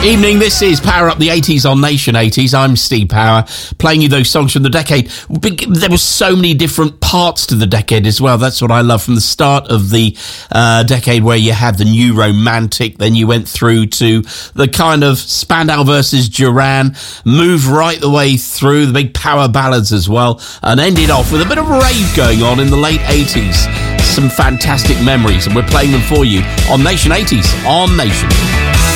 Evening, this is Power Up the 80s on Nation 80s. I'm Steve Power, playing you those songs from the decade. There were so many different parts to the decade as well. That's what I love, from the start of the decade, where you had the new romantic, then you went through to the kind of Spandau versus Duran, moved right the way through the big power ballads as well, and ended off with a bit of rave going on in the late 80s. Some fantastic memories, and we're playing them for you on Nation 80s on Nation.